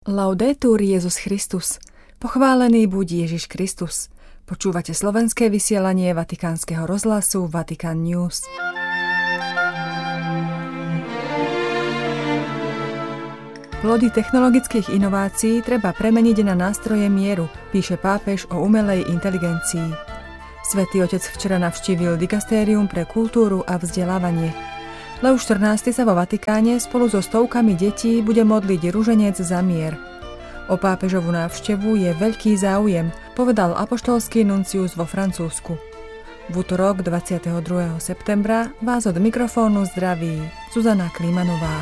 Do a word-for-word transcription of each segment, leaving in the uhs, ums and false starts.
Laudetur Jesus Christus. Pochválený buď Ježiš Kristus. Počúvate slovenské vysielanie Vatikánskeho rozhlasu Vatican News. Plody technologických inovácií treba premeniť na nástroje mieru, píše pápež o umelej inteligencii. Svätý Otec včera navštívil dikastérium pre kultúru a vzdelávanie. Leus štrnásty sa vo Vatikáne spolu so stovkami detí bude modliť ruženec za mier. O pápežovú návštevu je veľký záujem, povedal apoštolský nuncius vo Francúzsku. V utorok dvadsiateho druhého septembra vás od mikrofónu zdraví Zuzana Klimanová.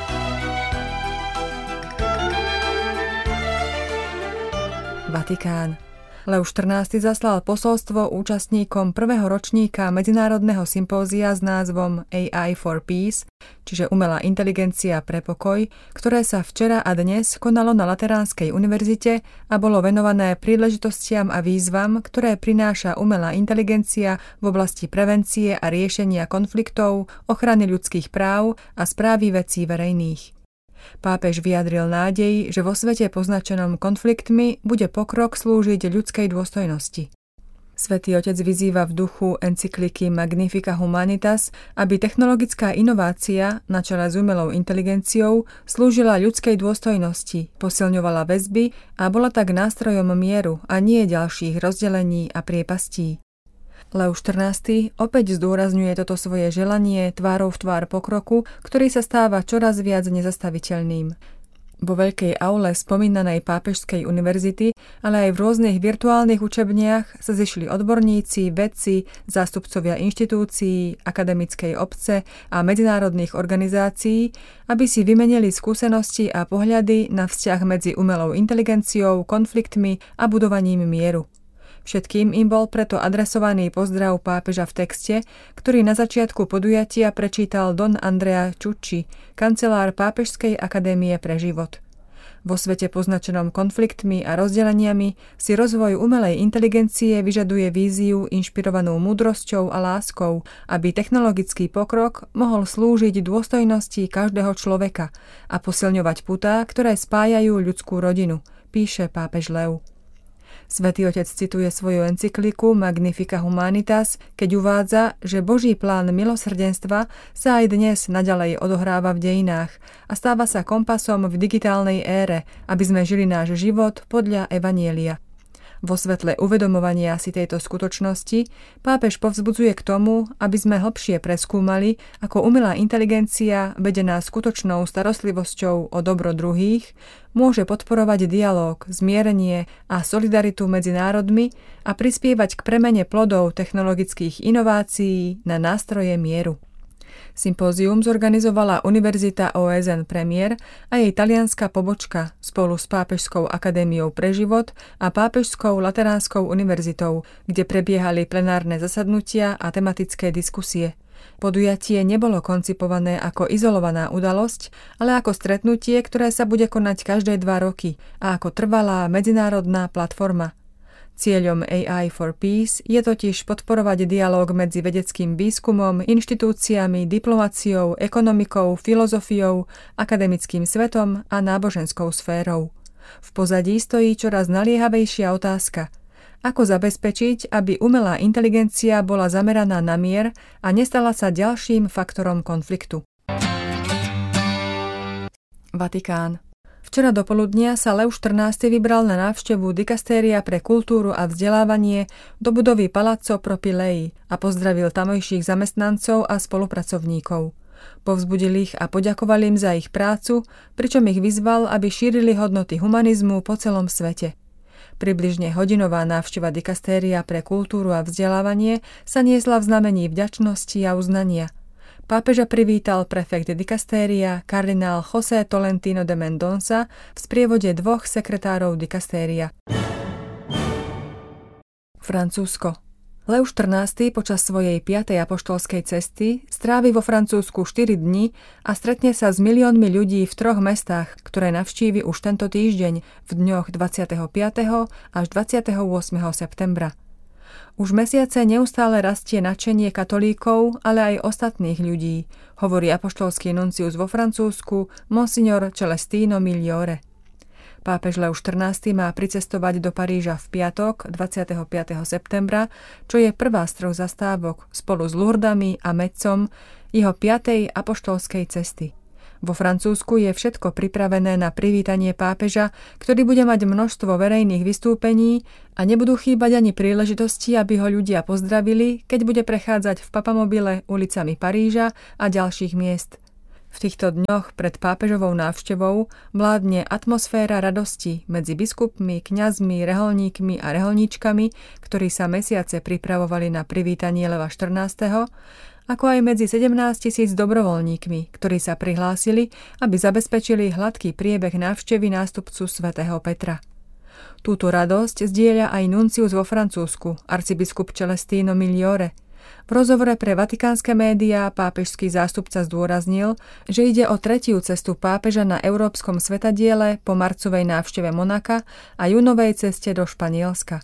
Vatikán. Leus štrnásty zaslal posolstvo účastníkom prvého ročníka medzinárodného sympózia s názvom á í for Peace, čiže umelá inteligencia pre pokoj, ktoré sa včera a dnes konalo na Lateránskej univerzite a bolo venované príležitostiam a výzvam, ktoré prináša umelá inteligencia v oblasti prevencie a riešenia konfliktov, ochrany ľudských práv a správy vecí verejných. Pápež vyjadril nádej, že vo svete poznačenom konfliktmi bude pokrok slúžiť ľudskej dôstojnosti. Svätý Otec vyzýva v duchu encykliky Magnifica Humanitas, aby technologická inovácia, na čele s umelou inteligenciou, slúžila ľudskej dôstojnosti, posilňovala väzby a bola tak nástrojom mieru a nie ďalších rozdelení a priepastí. Leus štrnásty opäť zdôrazňuje toto svoje želanie tvárou v tvár pokroku, ktorý sa stáva čoraz viac nezastaviteľným. Vo veľkej aule spomínanej pápežskej univerzity, ale aj v rôznych virtuálnych učebniach sa zišli odborníci, vedci, zástupcovia inštitúcií, akademickej obce a medzinárodných organizácií, aby si vymenili skúsenosti a pohľady na vzťah medzi umelou inteligenciou, konfliktmi a budovaním mieru. Všetkým im bol preto adresovaný pozdrav pápeža v texte, ktorý na začiatku podujatia prečítal Don Andrea Ciucci, kancelár Pápežskej akadémie pre život. Vo svete poznačenom konfliktmi a rozdeleniami si rozvoj umelej inteligencie vyžaduje víziu inšpirovanú múdrosťou a láskou, aby technologický pokrok mohol slúžiť dôstojnosti každého človeka a posilňovať putá, ktoré spájajú ľudskú rodinu, píše pápež Leu. Svätý Otec cituje svoju encykliku Magnifica Humanitas, keď uvádza, že Boží plán milosrdenstva sa aj dnes naďalej odohráva v dejinách a stáva sa kompasom v digitálnej ére, aby sme žili náš život podľa Evanjelia. Vo svetle uvedomovania si tejto skutočnosti pápež povzbudzuje k tomu, aby sme hlbšie preskúmali, ako umelá inteligencia, vedená skutočnou starostlivosťou o dobro druhých, môže podporovať dialóg, zmierenie a solidaritu medzi národmi a prispievať k premene plodov technologických inovácií na nástroje mieru. Sympózium zorganizovala Univerzita ó es en Premier a jej talianska pobočka spolu s Pápežskou akadémiou pre život a Pápežskou Lateránskou univerzitou, kde prebiehali plenárne zasadnutia a tematické diskusie. Podujatie nebolo koncipované ako izolovaná udalosť, ale ako stretnutie, ktoré sa bude konať každé dva roky a ako trvalá medzinárodná platforma. Cieľom á í for Peace je totiž podporovať dialóg medzi vedeckým výskumom, inštitúciami, diplomáciou, ekonomikou, filozofiou, akademickým svetom a náboženskou sférou. V pozadí stojí čoraz naliehavejšia otázka: ako zabezpečiť, aby umelá inteligencia bola zameraná na mier a nestala sa ďalším faktorom konfliktu. Vatikán. Včera dopoludnia sa Leus štrnásty vybral na návštevu dikastéria pre kultúru a vzdelávanie do budovy Palazzo Propylei a pozdravil tamojších zamestnancov a spolupracovníkov. Povzbudil ich a poďakoval im za ich prácu, pričom ich vyzval, aby šírili hodnoty humanizmu po celom svete. Približne hodinová návšteva dikastéria pre kultúru a vzdelávanie sa niesla v znamení vďačnosti a uznania. Pápeža privítal prefekt dikastéria kardinál José Tolentino de Mendonça v sprievode dvoch sekretárov dikastéria. Francúzsko. Leus štrnásty počas svojej piatej apoštolskej cesty strávi vo Francúzsku štyri dni a stretne sa s miliónmi ľudí v troch mestách, ktoré navštívi už tento týždeň v dňoch dvadsiateho piateho až dvadsiateho ôsmeho septembra. Už mesiace neustále rastie nadšenie katolíkov, ale aj ostatných ľudí, hovorí apoštolský nuncius vo Francúzsku, monsignor Celestino Migliore. Pápež Leoš štrnásty má pricestovať do Paríža v piatok dvadsiateho piateho septembra, čo je prvá z troch zastávok spolu s Lourdami a Metzom jeho piatej apoštolskej cesty. Vo Francúzsku je všetko pripravené na privítanie pápeža, ktorý bude mať množstvo verejných vystúpení a nebudú chýbať ani príležitosti, aby ho ľudia pozdravili, keď bude prechádzať v papamobile ulicami Paríža a ďalších miest. V týchto dňoch pred pápežovou návštevou vládne atmosféra radosti medzi biskupmi, kňazmi, reholníkmi a reholníčkami, ktorí sa mesiace pripravovali na privítanie Leva štrnásteho, ako aj medzi sedemnásť tisíc dobrovoľníkmi, ktorí sa prihlásili, aby zabezpečili hladký priebeh návštevy nástupcu svätého Petra. Túto radosť zdieľa aj nuncius vo Francúzsku, arcibiskup Celestino Migliore. V rozhovore pre vatikánske médiá pápežský zástupca zdôraznil, že ide o tretiu cestu pápeža na európskom svetadiele po marcovej návšteve Monaka a júnovej ceste do Španielska.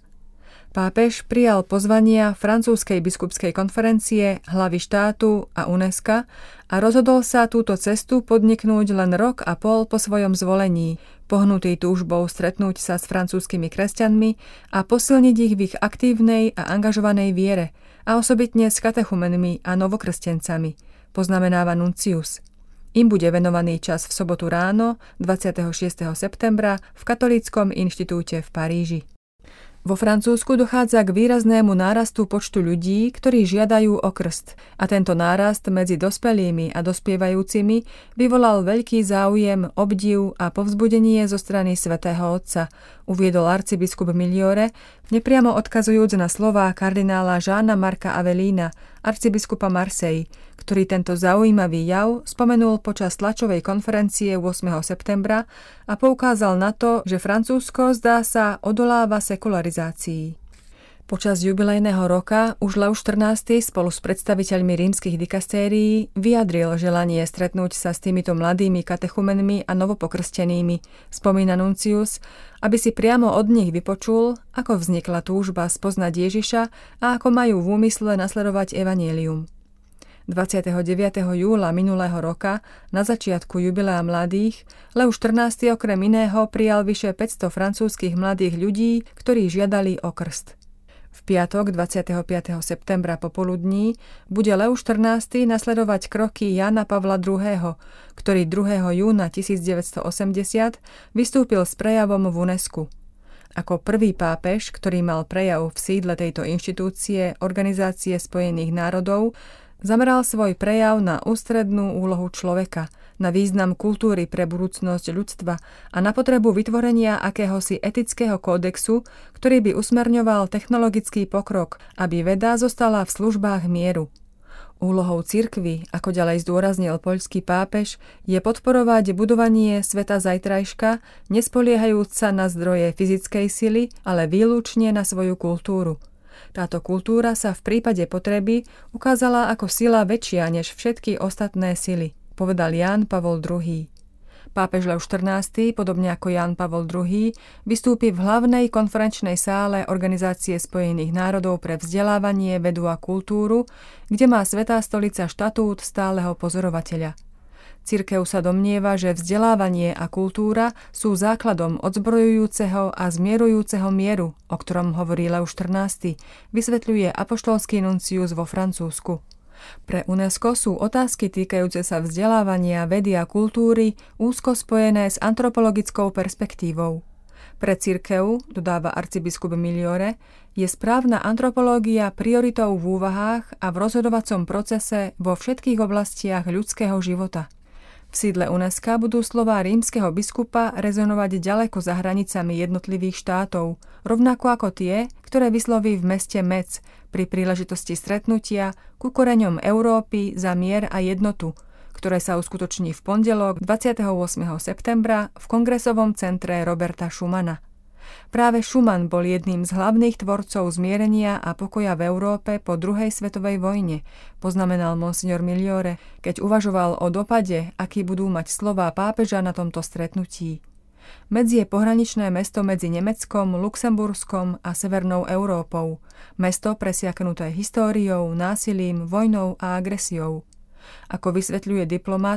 Pápež prijal pozvania francúzskej biskupskej konferencie, hlavy štátu a UNESCO a rozhodol sa túto cestu podniknúť len rok a pol po svojom zvolení, pohnutý túžbou stretnúť sa s francúzskymi kresťanmi a posilniť ich v ich aktívnej a angažovanej viere, a osobitne s katechumenmi a novokrsťancami, poznamenáva nuncius. Im bude venovaný čas v sobotu ráno dvadsiateho šiesteho septembra v Katolíckom inštitúte v Paríži. Vo Francúzsku dochádza k výraznému nárastu počtu ľudí, ktorí žiadajú o krst, a tento nárast medzi dospelými a dospievajúcimi vyvolal veľký záujem, obdiv a povzbudenie zo strany svätého Otca, uviedol arcibiskup Migliore, nepriamo odkazujúc na slová kardinála Jeana Marca Avellína, arcibiskupa Marseille, ktorý tento zaujímavý jav spomenul počas tlačovej konferencie ôsmeho septembra a poukázal na to, že Francúzsko, zdá sa, odoláva sekularizácii. Počas jubilejného roka už Leoš štrnásty spolu s predstaviteľmi rímskych dikastérií vyjadril želanie stretnúť sa s týmito mladými katechumenmi a novopokrstenými, spomína nuncius, aby si priamo od nich vypočul, ako vznikla túžba spoznať Ježiša a ako majú v úmysle nasledovať evanjelium. dvadsiateho deviateho júla minulého roka, na začiatku jubilea mladých, Leoš štrnásty okrem iného prijal vyše päťsto francúzskych mladých ľudí, ktorí žiadali o krst. V piatok dvadsiateho piateho septembra popoludní bude Leoš štrnásty nasledovať kroky Jána Pavla druhého., ktorý druhého júna tisícdeväťstoosemdesiat vystúpil s prejavom v UNESCO. Ako prvý pápež, ktorý mal prejav v sídle tejto inštitúcie Organizácie spojených národov, zameral svoj prejav na ústrednú úlohu človeka, na význam kultúry pre budúcnosť ľudstva a na potrebu vytvorenia akéhosi etického kódexu, ktorý by usmerňoval technologický pokrok, aby veda zostala v službách mieru. Úlohou cirkvi, ako ďalej zdôraznil poľský pápež, je podporovať budovanie sveta zajtrajška, nespoliehajúc sa na zdroje fyzickej sily, ale výlučne na svoju kultúru. Táto kultúra sa v prípade potreby ukázala ako sila väčšia než všetky ostatné sily, povedal Ján Pavol druhý. Pápež Leoš štrnásty, podobne ako Ján Pavol druhý, vystúpi v hlavnej konferenčnej sále Organizácie spojených národov pre vzdelávanie, vedu a kultúru, kde má Svätá stolica štatút stáleho pozorovateľa. Cirkev sa domnieva, že vzdelávanie a kultúra sú základom odzbrojujúceho a zmierujúceho mieru, o ktorom hovorí Leoš štrnásty, vysvetľuje apoštolský nuncius vo Francúzsku. Pre UNESCO sú otázky týkajúce sa vzdelávania, vedy a kultúry úzko spojené s antropologickou perspektívou. Pre cirkev, dodáva arcibiskup Migliore, je správna antropológia prioritou v úvahách a v rozhodovacom procese vo všetkých oblastiach ľudského života. V sídle UNESCO budú slová rímskeho biskupa rezonovať ďaleko za hranicami jednotlivých štátov, rovnako ako tie, ktoré vysloví v meste Metz pri príležitosti stretnutia ku koreňom Európy za mier a jednotu, ktoré sa uskutoční v pondelok dvadsiateho ôsmeho septembra v kongresovom centre Roberta Schumana. Práve Schuman bol jedným z hlavných tvorcov zmierenia a pokoja v Európe po druhej svetovej vojne, poznamenal monsignor Migliore, keď uvažoval o dopade, aký budú mať slová pápeža na tomto stretnutí. Metz je pohraničné mesto medzi Nemeckom, Luxemburskom a Severnou Európou. Mesto presiaknuté históriou, násilím, vojnou a agresiou. Ako vysvetľuje diplomat,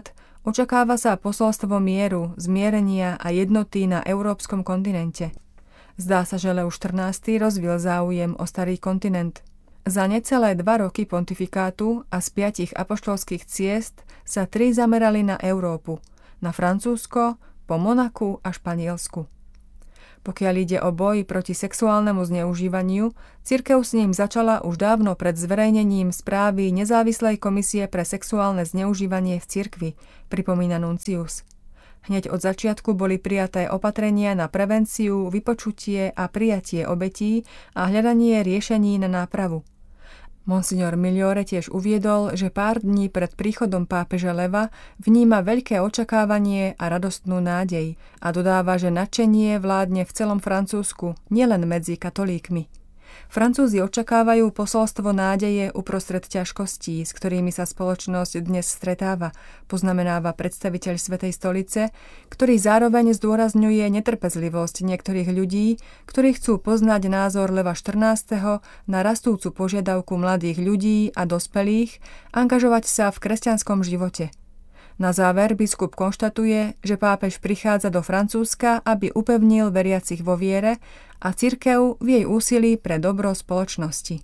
Očakáva sa posolstvo mieru, zmierenia a jednoty na európskom kontinente. Zdá sa, že Leo štrnásty rozvil záujem o starý kontinent. Za necelé dva roky pontifikátu a z piatich apoštolských ciest sa tri zamerali na Európu, na Francúzsko, po Monaku a Španielsku. Pokiaľ ide o boj proti sexuálnemu zneužívaniu, cirkev s ním začala už dávno pred zverejnením správy Nezávislej komisie pre sexuálne zneužívanie v cirkvi, pripomína nuncius. Hneď od začiatku boli prijaté opatrenia na prevenciu, vypočutie a prijatie obetí a hľadanie riešení na nápravu. Monsignor Migliore tiež uviedol, že pár dní pred príchodom pápeža Leva vníma veľké očakávanie a radostnú nádej a dodáva, že nadšenie vládne v celom Francúzsku, nielen medzi katolíkmi. Francúzi očakávajú posolstvo nádeje uprostred ťažkostí, s ktorými sa spoločnosť dnes stretáva, poznamenáva predstaviteľ Svätej stolice, ktorý zároveň zdôrazňuje netrpezlivosť niektorých ľudí, ktorí chcú poznať názor Leva štrnásteho na rastúcu požiadavku mladých ľudí a dospelých angažovať sa v kresťanskom živote. Na záver biskup konštatuje, že pápež prichádza do Francúzska, aby upevnil veriacich vo viere a cirkev v jej úsilí pre dobro spoločnosti.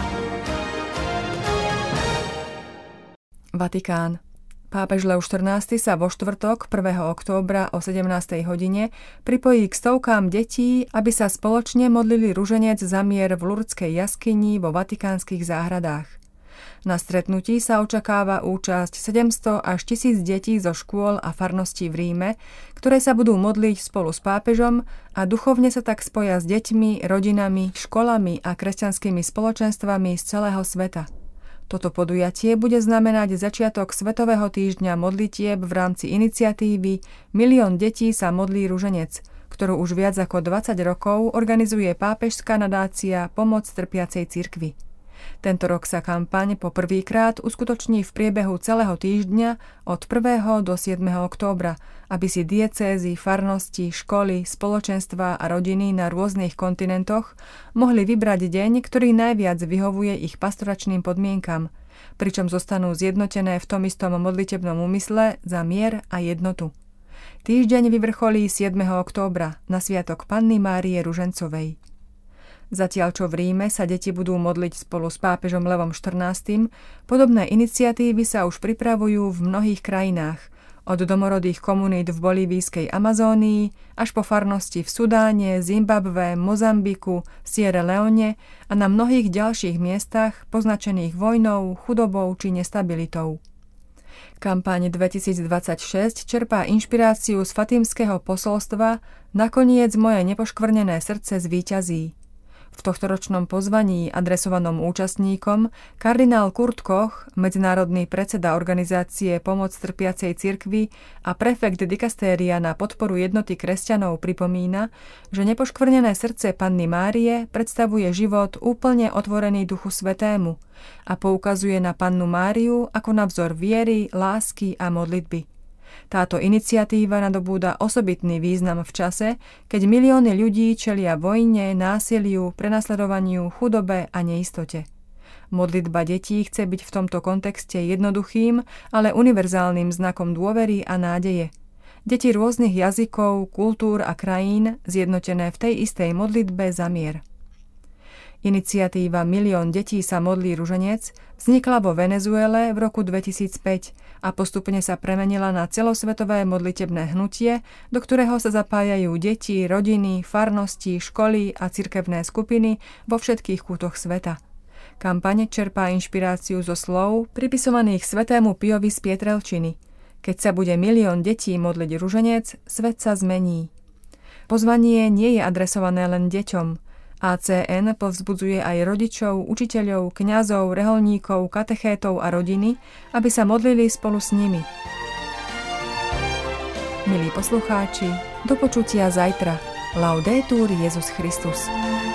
Vatikán. Pápež Leo štrnásty sa vo štvrtok prvého októbra o sedemnástej hodine pripojí k stovkám detí, aby sa spoločne modlili ruženec za mier v Lurdskej jaskyni vo vatikánskych záhradách. Na stretnutí sa očakáva účasť sedemsto až tisíc detí zo škôl a farností v Ríme, ktoré sa budú modliť spolu s pápežom a duchovne sa tak spoja s deťmi, rodinami, školami a kresťanskými spoločenstvami z celého sveta. Toto podujatie bude znamenať začiatok Svetového týždňa modlitieb v rámci iniciatívy Milión detí sa modlí ruženec, ktorú už viac ako dvadsať rokov organizuje pápežská nadácia Pomoc trpiacej cirkvi. Tento rok sa kampaň po prvýkrát uskutoční v priebehu celého týždňa od prvého do siedmeho októbra, aby si diecézy, farnosti, školy, spoločenstvá a rodiny na rôznych kontinentoch mohli vybrať deň, ktorý najviac vyhovuje ich pastoračným podmienkam, pričom zostanú zjednotené v tom istom modlitebnom úmysle za mier a jednotu. Týždeň vyvrcholí siedmeho októbra na sviatok Panny Márie Ružencovej. Zatiaľ čo v Ríme sa deti budú modliť spolu s pápežom Levom štrnástym, podobné iniciatívy sa už pripravujú v mnohých krajinách, od domorodých komunít v bolívijskej Amazónii až po farnosti v Sudáne, Zimbabwe, Mozambiku, Sierra Leone a na mnohých ďalších miestach poznačených vojnou, chudobou či nestabilitou. Kampaň dvetisícdvadsaťšesť čerpá inšpiráciu z fatímskeho posolstva Nakoniec moje nepoškvrnené srdce zvíťazí. V tohtoročnom pozvaní adresovanom účastníkom kardinál Kurt Koch, medzinárodný predseda organizácie Pomoc trpiacej cirkvi a prefekt dikastéria na podporu jednoty kresťanov pripomína, že nepoškvrnené srdce Panny Márie predstavuje život úplne otvorený Duchu Svätému a poukazuje na Pannu Máriu ako na vzor viery, lásky a modlitby. Táto iniciatíva nadobúda osobitný význam v čase, keď milióny ľudí čelia vojne, násiliu, prenasledovaniu, chudobe a neistote. Modlitba detí chce byť v tomto kontexte jednoduchým, ale univerzálnym znakom dôvery a nádeje. Deti rôznych jazykov, kultúr a krajín zjednotené v tej istej modlitbe za mier. Iniciatíva Milión detí sa modlí ruženec vznikla vo Venezuele v roku dvetisícpäť a postupne sa premenila na celosvetové modlitebné hnutie, do ktorého sa zapájajú deti, rodiny, farnosti, školy a cirkevné skupiny vo všetkých kútoch sveta. Kampaň čerpá inšpiráciu zo slov pripisovaných svätému Piovi z Pietrelčiny. Keď sa bude milión detí modliť ruženec, svet sa zmení. Pozvanie nie je adresované len deťom. á cé en povzbudzuje aj rodičov, učiteľov, kňazov, reholníkov, katechétov a rodiny, aby sa modlili spolu s nimi. Milí poslucháči, do počutia zajtra. Laudetur Jesus Christus.